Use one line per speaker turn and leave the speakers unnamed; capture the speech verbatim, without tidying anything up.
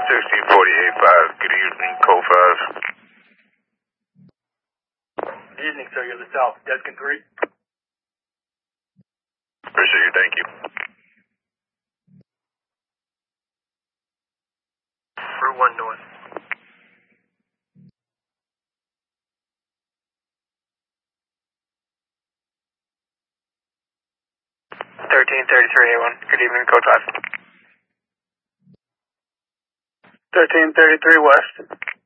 sixteen forty-eight five, good evening, code five.
Good evening, sir. You're the south. Deskin three.
Appreciate you, thank you.
Route one north.
thirteen thirty-three A one, good evening, code five.
thirteen thirty-three west.